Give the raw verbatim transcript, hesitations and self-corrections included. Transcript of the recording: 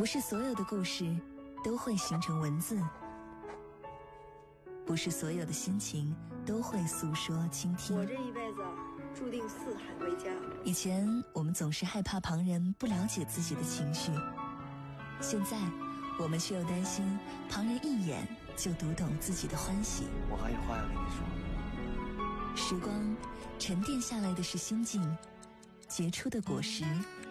不是所有的故事都会形成文字，不是所有的心情都会诉说倾听。 我这一辈子注定四海为家。 以前我们总是害怕旁人不了解自己的情绪，现在我们却又担心旁人一眼就读懂自己的欢喜。 我还有话要跟你说。 时光沉淀下来的是心境，结出的果实